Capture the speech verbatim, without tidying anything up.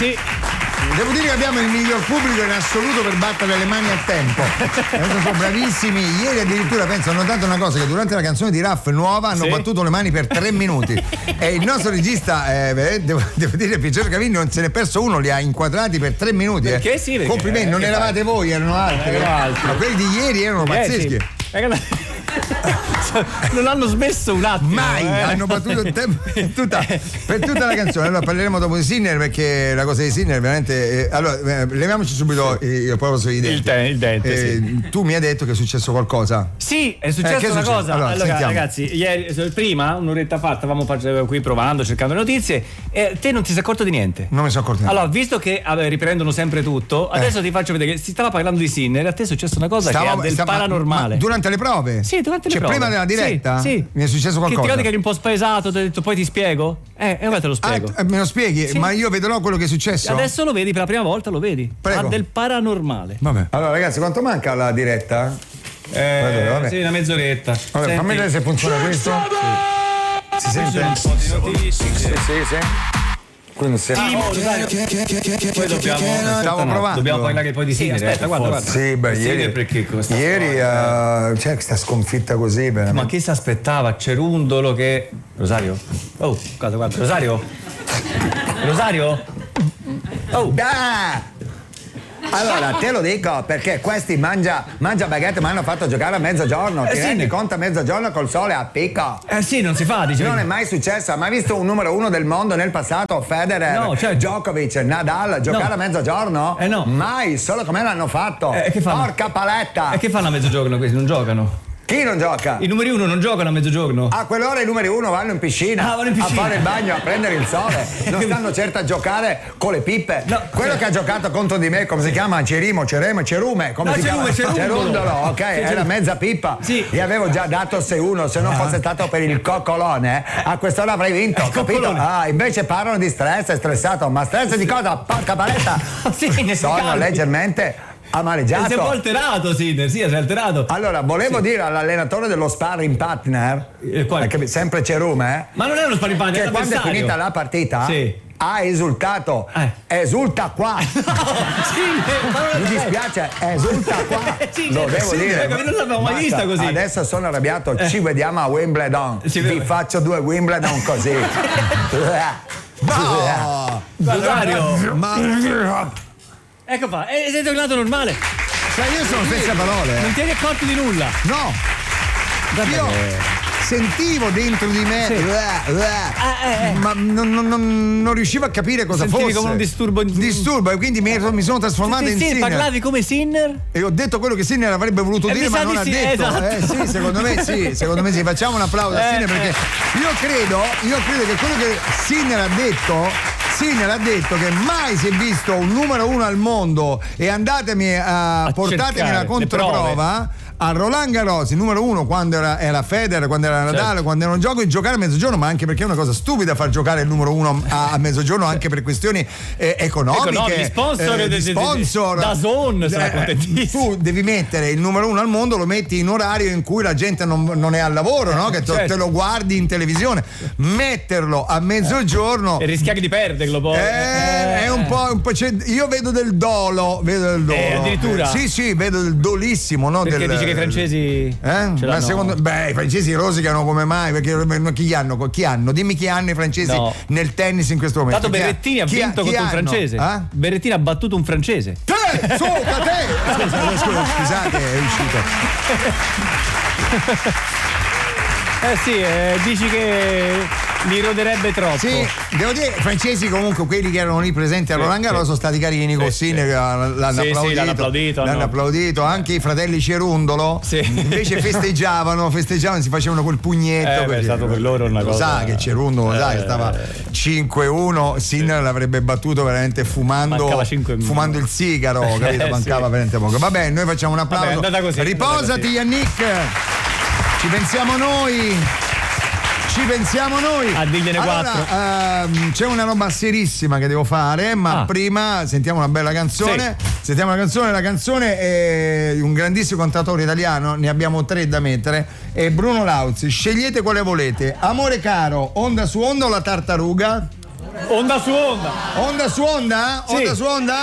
Sì. Devo dire che abbiamo il miglior pubblico in assoluto per battere le mani a tempo. Sono bravissimi. Ieri addirittura penso, hanno notato una cosa, che durante la canzone di Raff nuova hanno sì. battuto le mani per tre minuti. E il nostro regista, eh, devo, devo dire, Pietro Cavini non se ne è perso uno, li ha inquadrati per tre minuti. Perché eh. sì? Perché, complimenti, non eh, eravate voi, erano altri. erano altri. Ma quelli di ieri erano Eh, pazzeschi. sì. Non hanno smesso un attimo. Mai eh. hanno battuto il tempo per tutta, per tutta la canzone. Allora parleremo dopo di Sinner, perché la cosa di Sinner veramente. Eh, allora, eh, leviamoci subito sì. il proposito di denti. Il, te, il dente. Eh, sì. Tu mi hai detto che è successo qualcosa. Sì, è successa Eh, che è una successo? cosa. Allora, Allora, sentiamo. ragazzi, ieri, prima, un'oretta fa, stavamo qui provando, cercando notizie, e te non ti sei accorto di niente. Non mi sono accorto di niente. Allora, visto che vabbè, riprendono sempre tutto, adesso Eh. ti faccio vedere che si stava parlando di Sinner, a te è successa una cosa Stavo- che ha del stava- paranormale. ma durante le prove? Sì, durante le cioè, prove. prima della diretta? Sì, sì. Mi è successo qualcosa? Che ti ricordi che eri un po' spaesato, ti ho detto poi ti spiego? Eh, e ora te lo spiego. Ah, me lo spieghi? Sì. Ma io vedrò quello che è successo? Adesso lo vedi per la prima volta, lo vedi. Prego. Ha del paranormale. Vabbè. Allora ragazzi, quanto manca alla diretta? Eh, Vabbè, vabbè. sì, una mezz'oretta. Vabbè, Senti. fammi vedere se funziona questo. Sì. Si sente? Un po' di notizie. Sì, sì, sì. Quindi se... Ah, oh, Rosario. Poi dobbiamo Stavo provando. Dobbiamo parlare poi di Sinner. Sì, Aspetta, guarda, guarda. Sì, beh, Sinner ieri, perché questa ieri uh, c'è questa sconfitta così, veramente. Ma chi si aspettava? Cerundolo che. Rosario? Oh, guarda, guarda. Rosario? Rosario? Oh! Ah! Allora, te lo dico perché questi mangia, mangia baguette, mi hanno fatto giocare a mezzogiorno. Eh, Ti sì, rendi ne- conto a mezzogiorno col sole a picco? Eh sì, non si fa, dice. Non è mai successo, ha mai visto un numero uno del mondo nel passato, Federer, No, certo. Djokovic, Nadal, giocare No. a mezzogiorno? Eh, no. Mai, solo come l'hanno fatto. Eh, che fanno? Porca paletta! E che fanno a mezzogiorno questi? Non giocano? Chi non gioca? I numeri uno non giocano a mezzogiorno? A quell'ora i numeri uno vanno in piscina, Ah, vanno in piscina. a fare il bagno, a prendere il sole. Non stanno certo a giocare con le pippe. No, Quello cioè- che ha giocato contro di me, come si chiama? Cerimo, Cereme, Cerume, come No, si Cerume, chiama? Cerundolo. Cerundolo, ok, Sì, era Cerume. mezza pippa. Sì. Gli avevo già dato sei uno, se non fosse stato per il coccolone, a quest'ora avrei vinto, Il capito? coccolone. Ah, invece parlano di stress, è stressato, ma stress di cosa? Porca paletta! Sì, ne si Sono calmi. leggermente Si è un po' amareggiato. alterato, Sinner, sì, si è alterato. Allora, volevo dire all'allenatore dello sparring partner, Eh, quale? perché sempre Cerume, Ma non è uno sparring partner, che è quando è l'avversario. finita la partita Sì. ha esultato. Eh. Esulta qua. Sinner, ma non è Mi vero. dispiace, esulta qua. Sì, Lo devo sì, dire. perché non l'avevo mai Basta, vista così. Adesso sono arrabbiato, ci vediamo a Wimbledon. Ci Vi vediamo. faccio due Wimbledon così. No! Rosario! Ma Ecco fa, e sei tornato normale. cioè, io sono senza parole. Non ti eri accorto di nulla. No. Io sentivo dentro di me, Sì. eh, eh, eh, eh. ma non, non- non- non riuscivo a capire cosa Sentivi fosse. come un disturbo in- Disturbo, e quindi mi, mi sono trasformato Sì, in sì, Sinner. parlavi come Sinner? E ho detto quello che Sinner avrebbe voluto E dire, mi ma sa non di ha sì, detto. esatto. Eh sì, secondo me sì, secondo me sì. Facciamo un applauso a Eh, Sinner, perché eh. io credo, io credo che quello che Sinner ha detto. Sinner ha detto che mai si è visto un numero uno al mondo, e andatemi a, A portatemi cercare la le controprova. A Roland Garros, il numero uno quando era, era Federer, quando era Nadal, Certo. quando era un gioco di giocare a mezzogiorno, ma anche perché è una cosa stupida far giocare il numero uno a, a mezzogiorno, anche per questioni eh, economiche, Economici, sponsor, eh, de- di de- de- sponsor. Dazn sarà Eh, contentissimo. tu devi mettere il numero uno al mondo, lo metti in orario in cui la gente non, non è al lavoro, no? Che te, certo. te lo guardi in televisione. Metterlo a mezzogiorno E rischiavi di perderlo poi. eh, è un po', un po' c'è- io vedo del dolo, vedo del dolo. Eh, addirittura? Sì, sì, vedo del dolissimo, no? Perché del, dici che i francesi eh? ce Ma l'hanno- secondo beh, i francesi rosicano come mai? Perché chi hanno? Chi hanno? Dimmi chi hanno i francesi No. nel tennis in questo momento. Tanto Chi ha- Berrettini ha chi vinto chi contro un hanno? francese. Eh? Berrettini ha battuto un francese. Te, su, da te! Scusa, scusa, scusate, è uscito. Eh sì, eh, dici che li roderebbe troppo. Sì, devo dire, i francesi comunque, quelli che erano lì presenti a Sì, Roland Garros, sì. sono stati carini con Sì, Sinner, sì. che l'hanno Sì, sì, applaudito, l'hanno applaudito, l'hanno hanno- applaudito, anche i fratelli Cerundolo, Sì. invece festeggiavano, festeggiavano, si facevano quel pugnetto. Eh, beh, perché è stato per loro una lo cosa- sa che Cerundolo, lo sa che Eh. stava cinque uno, Sinner l'avrebbe battuto veramente fumando, Mancava cinque minuti. fumando il sigaro, capito? Eh, Mancava sì. veramente poco. Vabbè, noi facciamo un applauso. Vabbè, è andata così, è andata Riposati, così. Yannick. Ci pensiamo noi. Ci pensiamo noi. A dirgliene Allora, quattro. ehm, c'è una roba serissima che devo fare, ma Ah. prima sentiamo una bella canzone. Sentiamo la canzone. La canzone è di un grandissimo cantautore italiano, ne abbiamo tre da mettere. È Bruno Lauzi. Scegliete quale volete: Amore caro, Onda su onda o La tartaruga? Onda su onda. Onda su onda? Sì. Onda su onda?